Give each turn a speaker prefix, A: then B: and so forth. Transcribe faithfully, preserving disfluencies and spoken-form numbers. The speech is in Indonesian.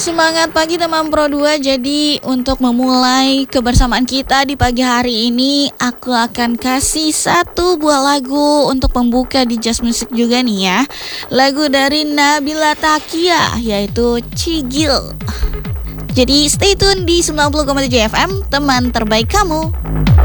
A: Semangat pagi teman Pro dua. Jadi untuk memulai kebersamaan kita di pagi hari ini, aku akan kasih satu buah lagu untuk pembuka di Just Music juga nih ya. Lagu dari Nabila Takia, yaitu Cigil. Jadi stay tune di sembilan puluh koma tujuh F M, teman terbaik kamu.